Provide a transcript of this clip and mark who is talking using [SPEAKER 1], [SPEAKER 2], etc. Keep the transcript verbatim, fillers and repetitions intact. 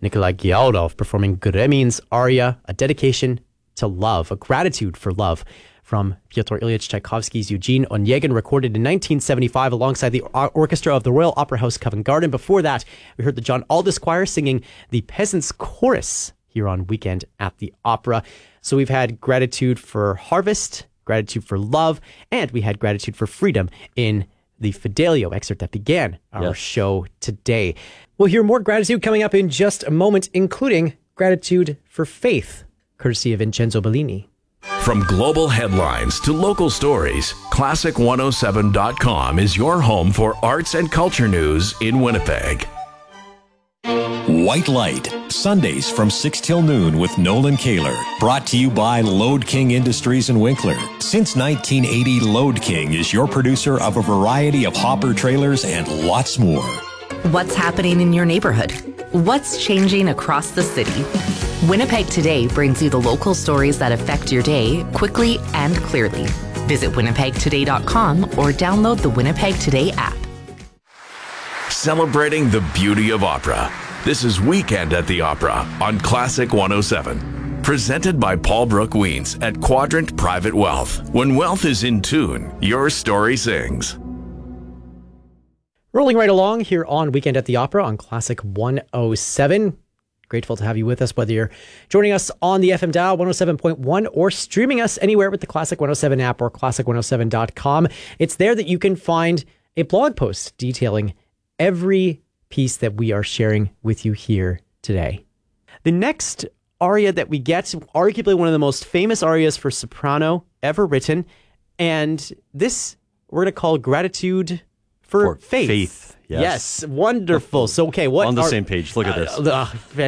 [SPEAKER 1] Nikolai Gyaurov performing Gremin's aria, a dedication to love, a gratitude for love, from Fyodor Ilyich Tchaikovsky's Eugene Onegin, recorded in nineteen seventy-five alongside the orchestra of the Royal Opera House Covent Garden. Before that, we heard the John Aldous Choir singing the Peasants' Chorus here on Weekend at the Opera. So we've had gratitude for harvest, gratitude for love, and we had gratitude for freedom in the Fidelio excerpt that began our yes. show today. We'll hear more gratitude coming up in just a moment, including gratitude for faith, courtesy of Vincenzo Bellini.
[SPEAKER 2] From global headlines to local stories, classic one oh seven dot com is your home for arts and culture news in Winnipeg.
[SPEAKER 3] White Light, Sundays from six till noon with Nolan Kaler. Brought to you by Load King Industries in Winkler. Since nineteen eighty, Load King is your producer of a variety of hopper trailers and lots more.
[SPEAKER 4] What's happening in your neighborhood? What's changing across the city? Winnipeg Today brings you the local stories that affect your day quickly and clearly. Visit winnipeg today dot com or download the Winnipeg Today app.
[SPEAKER 2] Celebrating the beauty of opera. This is Weekend at the Opera on Classic one oh seven. Presented by Paul Brooke Weens at Quadrant Private Wealth. When wealth is in tune, your story sings.
[SPEAKER 1] Rolling right along here on Weekend at the Opera on Classic one oh seven. Grateful to have you with us, whether you're joining us on the F M dial one oh seven point one or streaming us anywhere with the Classic one oh seven app or classic one oh seven dot com. It's there that you can find a blog post detailing every piece that we are sharing with you here today. The next aria that we get, arguably one of the most famous arias for soprano ever written, and this we're going to call Gratitude for, for Faith.
[SPEAKER 5] Faith, yes.
[SPEAKER 1] Yes, wonderful. So, okay, what
[SPEAKER 5] on the
[SPEAKER 1] are,
[SPEAKER 5] same page. Look at this.
[SPEAKER 1] Uh, uh,